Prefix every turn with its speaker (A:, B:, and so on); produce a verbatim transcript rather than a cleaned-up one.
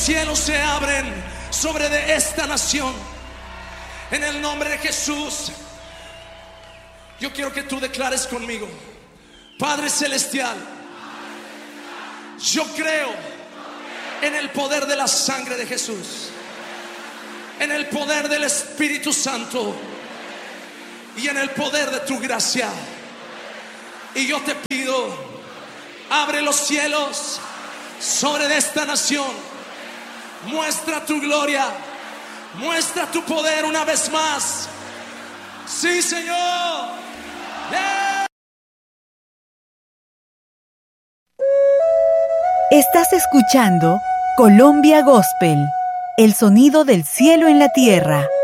A: cielos se abren sobre de esta nación. En el nombre de Jesús, yo quiero que tú declares conmigo: Padre Celestial, yo creo en el poder de la sangre de Jesús, en el poder del Espíritu Santo y en el poder de tu gracia. Y yo te pido, abre los cielos sobre esta nación. Muestra tu gloria, muestra tu poder una vez más. Sí, Señor. Yeah.
B: Estás escuchando Colombia Gospel, el sonido del cielo en la tierra.